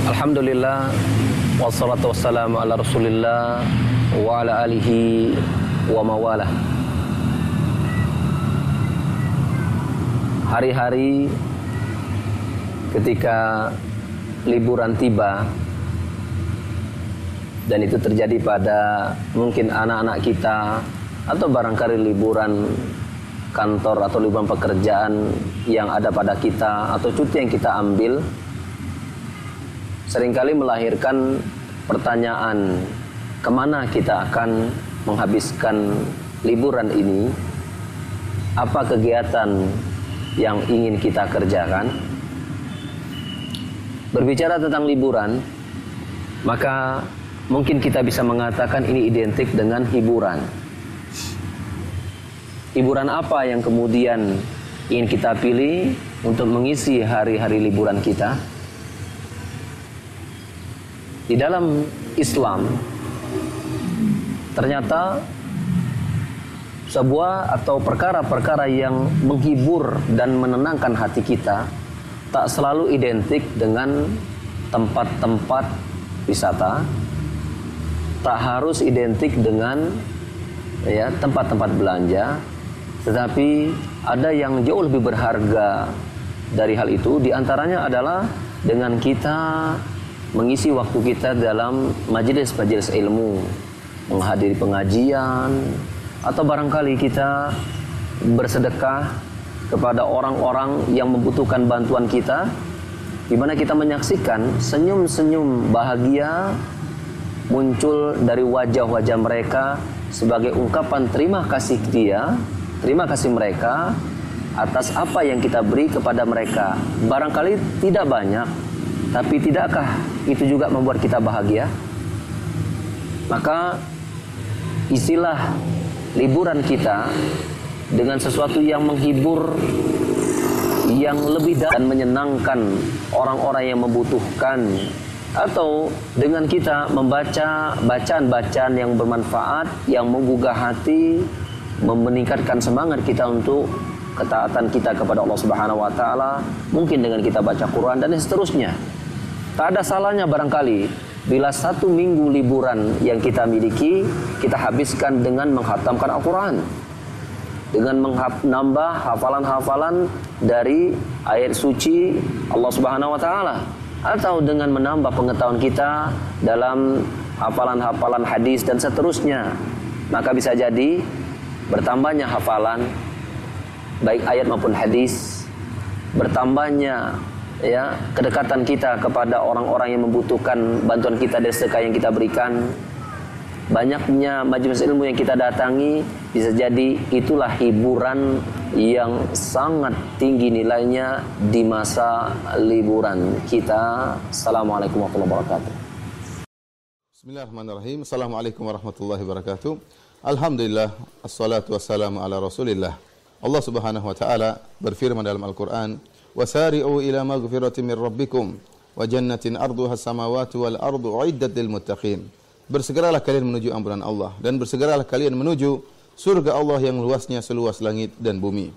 Alhamdulillah, wassalatu wassalamu ala rasulillah wa ala alihi wa mawalah. Hari-hari ketika liburan tiba, dan itu terjadi pada mungkin anak-anak kita, atau barangkali liburan kantor atau liburan pekerjaan yang ada pada kita, atau cuti yang kita ambil, seringkali melahirkan pertanyaan, kemana kita akan menghabiskan liburan ini? Apa kegiatan yang ingin kita kerjakan? Berbicara tentang liburan, maka mungkin kita bisa mengatakan ini identik dengan hiburan. Hiburan apa yang kemudian ingin kita pilih untuk mengisi hari-hari liburan kita? Di dalam Islam, ternyata sebuah atau perkara-perkara yang menghibur dan menenangkan hati kita tak selalu identik dengan tempat-tempat wisata, tak harus identik dengan tempat-tempat belanja, tetapi ada yang jauh lebih berharga dari hal itu. Di antaranya adalah dengan kita mengisi waktu kita dalam majelis-majelis ilmu, menghadiri pengajian, atau barangkali kita bersedekah kepada orang-orang yang membutuhkan bantuan kita, di mana kita menyaksikan senyum-senyum bahagia muncul dari wajah-wajah mereka sebagai ungkapan terima kasih mereka atas apa yang kita beri kepada mereka. Barangkali tidak banyak, tapi tidakkah itu juga membuat kita bahagia? Maka isilah liburan kita dengan sesuatu yang menghibur, yang lebih dan menyenangkan orang-orang yang membutuhkan, atau dengan kita membaca bacaan-bacaan yang bermanfaat, yang menggugah hati, meningkatkan semangat kita untuk ketaatan kita kepada Allah Subhanahu wa taala, mungkin dengan kita baca Quran dan seterusnya. Tak ada salahnya barangkali bila 1 minggu liburan yang kita miliki kita habiskan dengan menghatamkan Al-Quran, dengan menambah hafalan-hafalan dari ayat suci Allah Subhanahu wa taala, atau dengan menambah pengetahuan kita dalam hafalan-hafalan hadis dan seterusnya. Maka bisa jadi bertambahnya hafalan baik ayat maupun hadis, bertambahnya kedekatan kita kepada orang-orang yang membutuhkan bantuan kita dari sedekah yang kita berikan, banyaknya majelis ilmu yang kita datangi, bisa jadi itulah hiburan yang sangat tinggi nilainya di masa liburan kita. Assalamualaikum warahmatullahi wabarakatuh. Bismillahirrahmanirrahim. Assalamualaikum warahmatullahi wabarakatuh. Alhamdulillah, assalatu wassalamu ala rasulillah. Allah Subhanahu wa ta'ala berfirman dalam Al-Quran, wasari'u ila maghfiratin min rabbikum wa jannatin arduha as-samawati wal ardu uiddat lil muttaqin. Bersegeralah kalian menuju ampunan Allah, dan bersegeralah kalian menuju surga Allah yang luasnya seluas langit dan bumi.